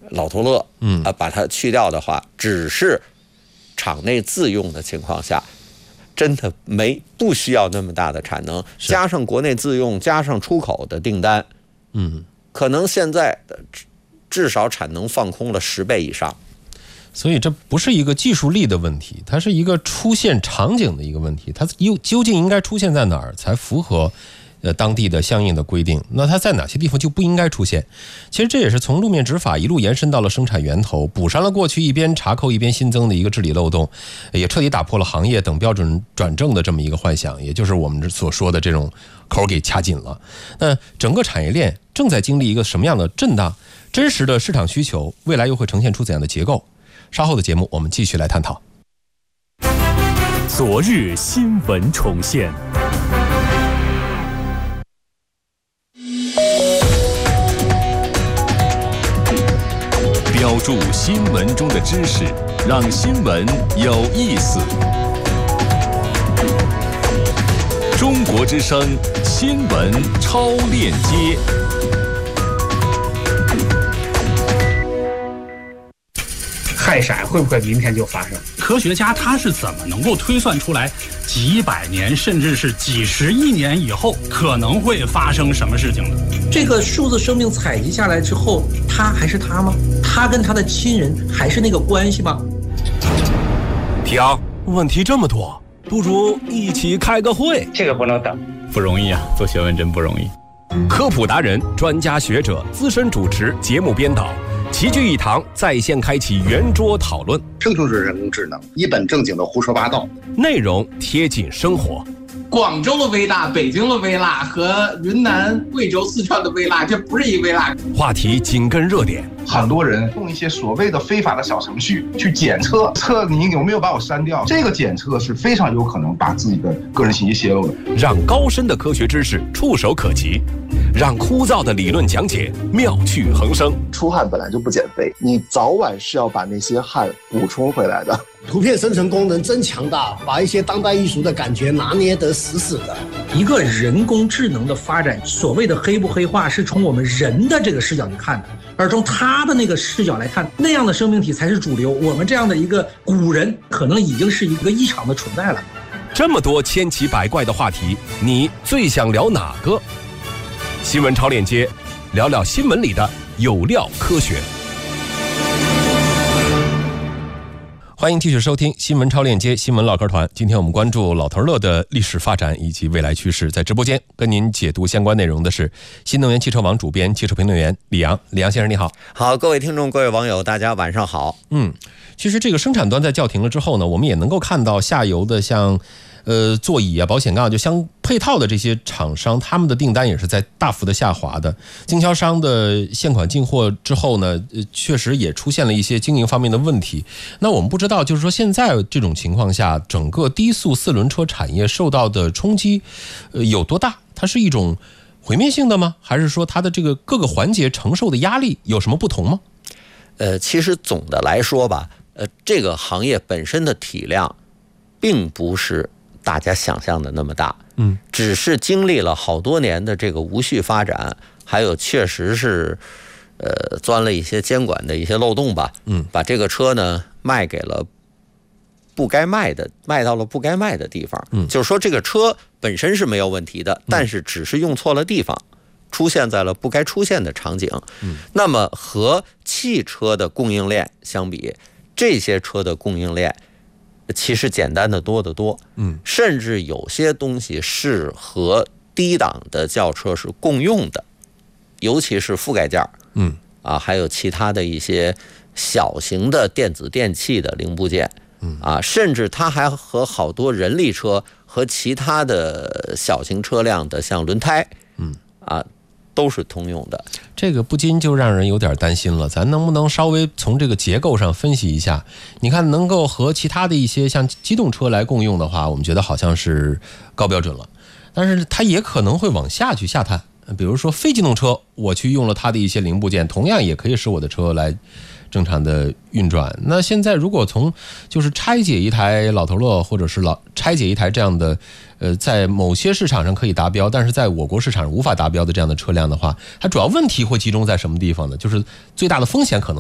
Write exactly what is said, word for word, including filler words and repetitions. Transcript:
老头乐，嗯啊，把它去掉的话，只是厂内自用的情况下，真的没不需要那么大的产能，加上国内自用，加上出口的订单，嗯，可能现在至少产能放空了十倍以上。 所以这不是一个技术力的问题，它是一个出现场景的一个问题，它究竟应该出现在哪儿才符合呃当地的相应的规定？那它在哪些地方就不应该出现？其实这也是从路面执法一路延伸到了生产源头，补上了过去一边查扣一边新增的一个治理漏洞，也彻底打破了行业等标准转正的这么一个幻想，也就是我们所说的这种口给掐紧了。那整个产业链正在经历一个什么样的震荡？真实的市场需求未来又会呈现出怎样的结构？稍后的节目我们继续来探讨。 昨日新闻重现，标注新闻中的知识，让新闻有意思。中国之声新闻超链接。 氦闪会不会明天就发生？ 科学家他是怎么能够推算出来几百年甚至是几十亿年以后可能会发生什么事情的？ 这个数字生命采集下来之后，他还是他吗？他跟他的亲人还是那个关系吗？ 停，问题这么多，不如一起开个会。 这个不能等， 不容易啊，做学问真不容易。 科普达人、专家学者、资深主持、节目编导齐聚一堂，在线开启圆桌讨论。 生成式人工智能一本正经的胡说八道， 内容贴近生活。 广州的微辣、北京的微辣和云南、贵州、四川的微辣，这不是一微辣。 话题紧跟热点。 很多人用一些所谓的非法的小程序去检测，测你有没有把我删掉。这个检测是非常有可能把自己的个人信息泄露的。 让高深的科学知识触手可及，让枯燥的理论讲解妙趣横生。 出汗本来就不减肥，你早晚是要把那些汗补充回来的。 图片生成功能真强大，把一些当代艺术的感觉拿捏得死死的。 一个人工智能的发展，所谓的黑不黑化，是从我们人的这个视角去看的，而从他的那个视角来看，那样的生命体才是主流。我们这样的一个古人，可能已经是一个异常的存在了。 这么多千奇百怪的话题，你最想聊哪个？新闻超链接，聊聊新闻里的有料科学。 欢迎继续收听新闻超链接新闻唠嗑团。今天我们关注老头乐的历史发展以及未来趋势，在直播间跟您解读相关内容的是新能源汽车网主编、汽车评论员李阳。李阳先生你好。 好，各位听众、各位网友，大家晚上好。 嗯，其实这个生产端在叫停了之后呢，我们也能够看到下游的像呃座椅啊、保险杠就相配套的这些厂商，他们的订单也是在大幅的下滑的。经销商的现款进货之后呢，呃，确实也出现了一些经营方面的问题。那我们不知道，就是说现在这种情况下，整个低速四轮车产业受到的冲击，呃，有多大？它是一种毁灭性的吗？还是说它的这个各个环节承受的压力有什么不同吗？ 呃，其实总的来说吧，呃，这个行业本身的体量，并不是大家想象的那么大，嗯，只是经历了好多年的这个无序发展，还有确实是，呃，钻了一些监管的一些漏洞吧，嗯，把这个车呢卖给了不该卖的，卖到了不该卖的地方，嗯，就是说这个车本身是没有问题的，但是只是用错了地方，出现在了不该出现的场景，嗯，那么和汽车的供应链相比，这些车的供应链其实简单的多得多，嗯，甚至有些东西是和低档的轿车是共用的，尤其是覆盖件，嗯，啊，还有其他的一些小型的电子电器的零部件，嗯，啊，甚至它还和好多人力车和其他的小型车辆的像轮胎，嗯，啊，都是通用的。 这个不禁就让人有点担心了，咱能不能稍微从这个结构上分析一下？你看，能够和其他的一些像机动车来共用的话，我们觉得好像是高标准了，但是它也可能会往下去下探。比如说非机动车，我去用了它的一些零部件，同样也可以使我的车来正常的运转。那现在如果从就是拆解一台老头乐，或者是老拆解一台这样的呃，在某些市场上可以达标，但是在我国市场上无法达标的这样的车辆的话，它主要问题会集中在什么地方呢？就是最大的风险可能